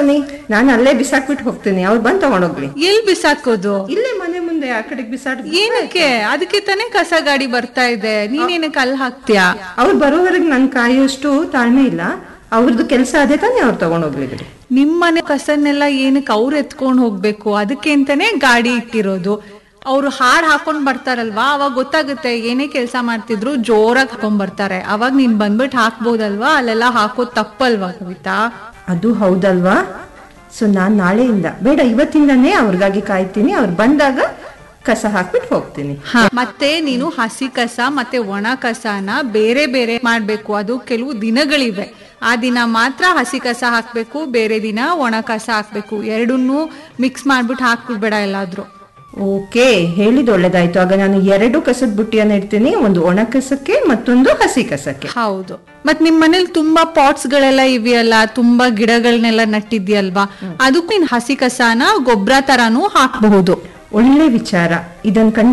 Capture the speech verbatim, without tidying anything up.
Sony, ನಾನು ಅಲ್ಲೇ ಬಿಸಾಕ್ಬಿಟ್ಟು ಹೋಗ್ತೀನಿ, ಅವ್ರು ಬಂದ್ ತಗೊಂಡೋಗ್ಲಿ. ಎಲ್ ಬಿಸಾಕೋದು? ಇಲ್ಲೇ ಮನೆ ಮುಂದೆ ಆ ಕಡೆಗೆ ಬಿಸಾಡ್. ಏನಕ್ಕೆ? ಅದಕ್ಕೆ ತಾನೇ ಕಸ ಗಾಡಿ ಬರ್ತಾ ಇದೆ, ನೀನೇನಕ್ಕೆ ಅಲ್ಲಿ ಹಾಕ್ತೀಯಾ? ಅವ್ರು ಬರೋವರೆಗೆ ನನ್ ಕಾಯೋಷ್ಟು ತಾಳ್ಮೆ ಇಲ್ಲ. ಅವ್ರದ್ದು ಕೆಲಸ ಅದೇ ತಾನೇ, ಅವ್ರು ತಗೊಂಡೋಗ್ಲಿ ಬಿಡಿ. ನಿಮ್ಮನೆ ಕಸನ್ನೆಲ್ಲ ಏನಕ್ಕೆ ಅವ್ರು ಎತ್ಕೊಂಡ್ ಹೋಗ್ಬೇಕು? ಅದಕ್ಕೆ ಅಂತಾನೆ ಗಾಡಿ ಇಟ್ಟಿರೋದು. ಅವ್ರು ಹಾಡ್ ಹಾಕೊಂಡ್ ಬರ್ತಾರಲ್ವಾ, ಅವಾಗ ಗೊತ್ತಾಗುತ್ತೆ ಏನೇ ಕೆಲ್ಸ ಮಾಡ್ತಿದ್ರು ಜೋರಾಗಿ ಹಾಕೊಂಡ್ ಬರ್ತಾರೆ. ಅವಾಗ ನೀನ್ ಬಂದ್ಬಿಟ್ಟು ಹಾಕ್ಬೋದಲ್ವಾ? ಅಲ್ಲೆಲ್ಲ ಹಾಕೋದ್ ತಪ್ಪಲ್ವಾ ಕವಿತಾ? ಅದು ಹೌದಲ್ವಾ? ಸೊ ನಾನ್ ನಾಳೆಯಿಂದ ಬೇಡ, ಇವತ್ತಿಂದಾನೇ ಅವ್ರಿಗಾಗಿ ಕಾಯ್ತೀನಿ. ಅವ್ರು ಬಂದಾಗ ಕಸ ಹಾಕ್ಬಿಟ್ಟು ಹೋಗ್ತೀನಿ. ಮತ್ತೆ ನೀನು ಹಸಿ ಕಸ ಮತ್ತೆ ಒಣ ಕಸನ ಬೇರೆ ಬೇರೆ ಮಾಡ್ಬೇಕು. ಅದು ಕೆಲವು ದಿನಗಳಿವೆ, ಆ ದಿನ ಮಾತ್ರ ಹಸಿ ಕಸ ಹಾಕ್ಬೇಕು, ಬೇರೆ ದಿನ ಒಣ ಕಸ ಹಾಕ್ಬೇಕು. ಎರಡನ್ನೂ ಮಿಕ್ಸ್ ಮಾಡ್ಬಿಟ್ಟು ಹಾಕ್ಬಿಡ್ಬೇಡ ಎಲ್ಲಾದ್ರೂ. ಓಕೆ, ಹೇಳಿದ್ ಒಳ್ಳೇದಾಯ್ತು. ಆಗ ನಾನು ಎರಡು ಕಸದ ಬುಟ್ಟಿಯನ್ನ ಇಡ್ತೀನಿ, ಒಂದು ಒಣ ಕಸಕ್ಕೆ ಮತ್ತೊಂದು ಹಸಿ ಕಸಕ್ಕೆ. ಹೌದು. ಮತ್ ನಿಮ್ ಮನೇಲಿ ತುಂಬಾ ಪಾಟ್ಸ್ ಗಳೆಲ್ಲ ಇವೆಯಲ್ಲ, ತುಂಬಾ ಗಿಡಗಳನ್ನೆಲ್ಲ ನಟ್ಟಿದ್ಯಲ್ವಾ, ಅದಕ್ಕೂ ಹಸಿ ಕಸನ ಗೊಬ್ಬರ ತರಾನು ಹಾಕಬಹುದು. ಒಳ್ಳೆ ವಿಚಾರ. ಇದನ್